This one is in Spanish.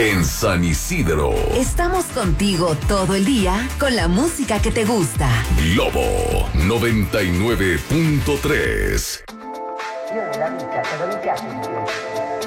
en San Isidro. Estamos contigo todo el día con la música que te gusta. Globo 99.3. Io nella vita cosa mi piace di più?